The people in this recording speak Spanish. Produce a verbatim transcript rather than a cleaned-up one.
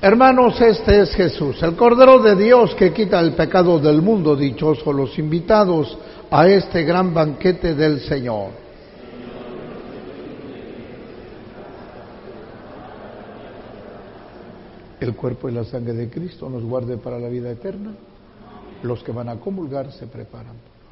Hermanos, este es Jesús, el Cordero de Dios que quita el pecado del mundo. Dichosos los invitados a este gran banquete del Señor. El cuerpo y la sangre de Cristo nos guarde para la vida eterna. Los que van a comulgar se preparan.